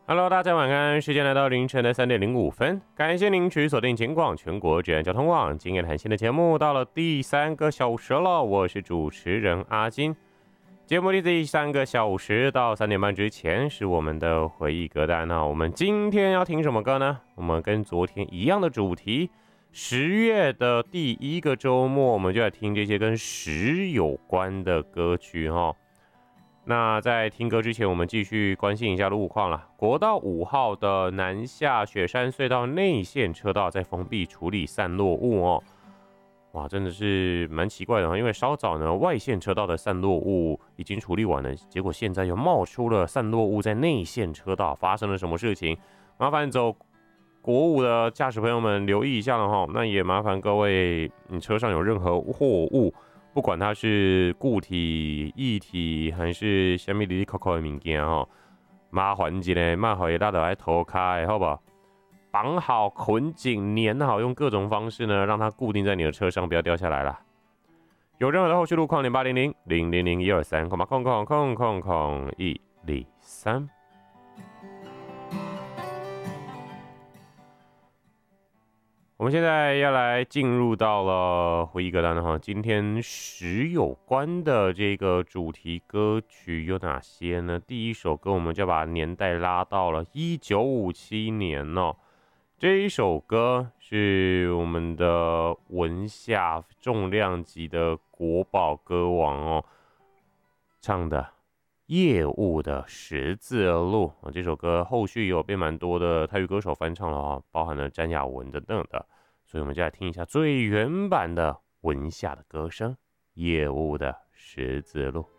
Hello，大家晚安，时间来到凌晨的3:05，感谢您持续锁定警广全国治安交通网今夜谈心的节目，到了第3个小时了，我是主持人阿金。节目的第3个小时到3点半之前是我们的回忆歌单。那我们今天要听什么歌呢？我们跟昨天一样的主题，10月的第1个周末，我们就来听这些跟10有关的歌曲哈。那在听歌之前，我们继续关心一下路况啦。国道5号的南下雪山隧道内线车道在封闭处理散落物哦。哇，真的是蛮奇怪的，因为稍早呢外线车道的散落物已经处理完了，结果现在又冒出了散落物在内线车道，发生了什么事情？麻烦走国五的驾驶朋友们留意一下了哈。那也麻烦各位，你车上有任何货物，不管它是固体、液体还是什么里里扣扣的物件哈，麻烦一下，麻烦大家来投开，好不好？绑好、捆紧、粘好，用各种方式呢，让它固定在你的车上，不要掉下来啦。有任何的后续路况，0800-000-123，我们现在要来进入到了回忆歌单哈，今天10有关的这个主题歌曲有哪些呢？第一首歌我们就把年代拉到了1957年哦。这一首歌是我们的文夏重量级的国宝歌王哦唱的《业务的十字路》这首歌后续有被蛮多的泰语歌手翻唱了哦，包含了詹雅文等等的，所以我们就来听一下最原版的文夏的歌声《业务的十字路》。